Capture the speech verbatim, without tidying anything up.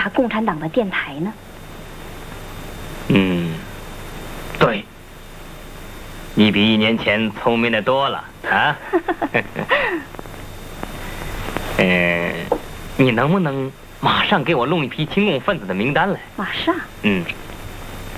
查共产党的电台呢？ 嗯，对，你比一年前聪明的多了啊。呃，你能不能马上给我弄一批亲共分子的名单来？ 马上。 嗯。